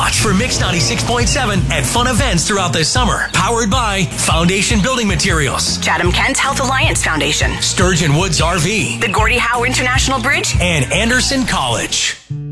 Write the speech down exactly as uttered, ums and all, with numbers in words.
watch for Mix ninety-six point seven at fun events throughout the summer. Powered by Foundation Building Materials, Chatham-Kent Health Alliance Foundation, Sturgeon Woods R V, the Gordie Howe International Bridge, and Anderson College.